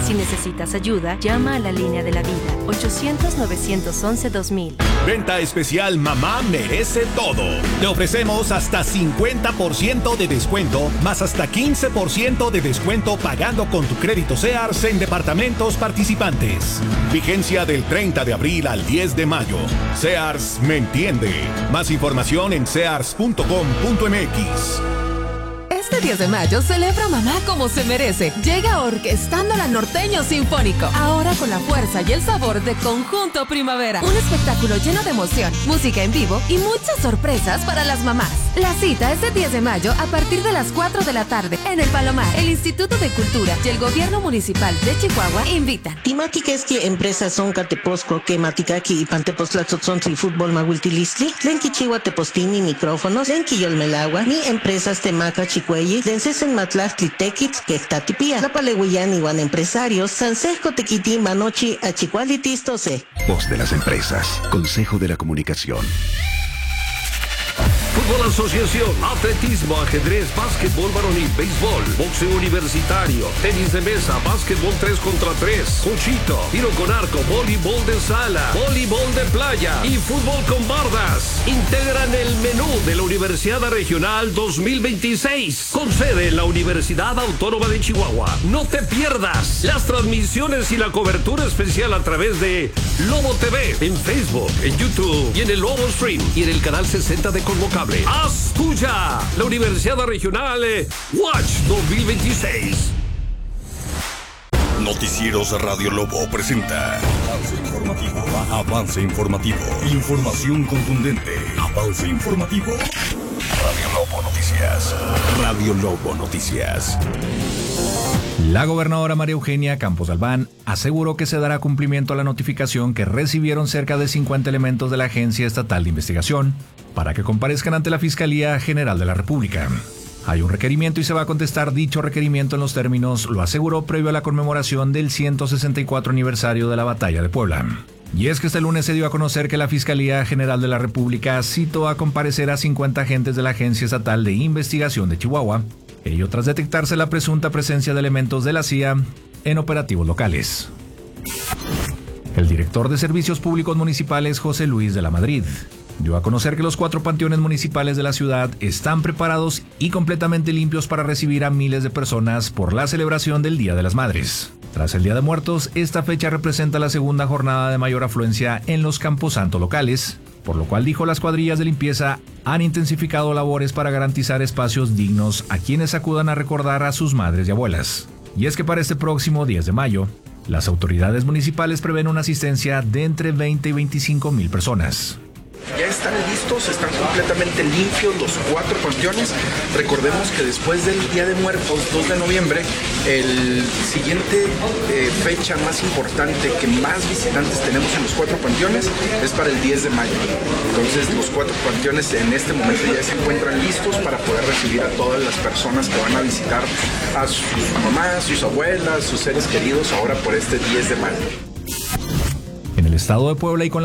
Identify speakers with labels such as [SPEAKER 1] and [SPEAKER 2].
[SPEAKER 1] Si necesitas ayuda, llama a la línea de la vida, 800-911-2000.
[SPEAKER 2] Venta especial Mamá Merece Todo. Te ofrecemos hasta 50% de descuento, más hasta 15% de descuento pagando con tu crédito Sears en departamentos participantes. Vigencia del 30 de abril al 10 de mayo. Sears me entiende. Más información en sears.com.mx.
[SPEAKER 3] Este 10 de mayo celebra mamá como se merece. Llega Orquestando la Norteño Sinfónico. Ahora con la fuerza y el sabor de Conjunto Primavera. Un espectáculo lleno de emoción, música en vivo y muchas sorpresas para las mamás. La cita es el 10 de mayo a partir de las 4 de la tarde en el Palomar. El Instituto de Cultura y el Gobierno Municipal de Chihuahua invitan.
[SPEAKER 4] Timaki es que empresas son Cateposco, que Maticaki y Pantepostlatzotzontli Fútbol Mahuiltilisli, Lenki Chihuahua Tepostini micrófonos, Lenki Yolmelagua, ni empresas Temaca Chicuelli, Densesen Matlachtli Tequitz, que Tatipía, La Palehuillán igual empresarios, Sansesco Tequiti Manochi Achicualitistose.
[SPEAKER 5] Voz de las empresas, Consejo de la Comunicación.
[SPEAKER 6] Fútbol Asociación, atletismo, ajedrez, básquetbol varonil, béisbol, boxeo universitario, tenis de mesa, básquetbol 3 contra 3, cuchito, tiro con arco, voleibol de sala, voleibol de playa y fútbol con bardas. Integran el menú de la Universidad Regional 2026, con sede en la Universidad Autónoma de Chihuahua. No te pierdas las transmisiones y la cobertura especial a través de Lobo TV, en Facebook, en YouTube y en el Lobo Stream y en el canal 60 de Convocable. ¡Haz tuya la Universidad Regional Watch 2026!
[SPEAKER 7] Noticieros Radio Lobo presenta Avance Informativo. Avance Informativo. Información contundente. Avance Informativo. Radio Lobo Noticias. Radio Lobo Noticias.
[SPEAKER 8] La gobernadora María Eugenia Campos Albán aseguró que se dará cumplimiento a la notificación que recibieron cerca de 50 elementos de la Agencia Estatal de Investigación para que comparezcan ante la Fiscalía General de la República. Hay un requerimiento y se va a contestar dicho requerimiento en los términos, lo aseguró previo a la conmemoración del 164 aniversario de la Batalla de Puebla. Y es que este lunes se dio a conocer que la Fiscalía General de la República citó a comparecer a 50 agentes de la Agencia Estatal de Investigación de Chihuahua, ello tras detectarse la presunta presencia de elementos de la CIA en operativos locales. El director de Servicios Públicos Municipales, José Luis de la Madrid, dio a conocer que los 4 panteones municipales de la ciudad están preparados y completamente limpios para recibir a miles de personas por la celebración del Día de las Madres. Tras el Día de Muertos, esta fecha representa la segunda jornada de mayor afluencia en los camposantos locales, por lo cual dijo las cuadrillas de limpieza han intensificado labores para garantizar espacios dignos a quienes acudan a recordar a sus madres y abuelas. Y es que para este próximo 10 de mayo, las autoridades municipales prevén una asistencia de entre 20 y 25 mil personas.
[SPEAKER 9] Ya están listos, están completamente limpios los 4 panteones. Recordemos que después del Día de Muertos, 2 de noviembre, el siguiente fecha más importante que más visitantes tenemos en los 4 panteones es para el 10 de mayo. Entonces los 4 panteones en este momento ya se encuentran listos para poder recibir a todas las personas que van a visitar a sus mamás, sus abuelas, sus seres queridos ahora por este 10 de mayo.
[SPEAKER 8] En el estado de Puebla y con la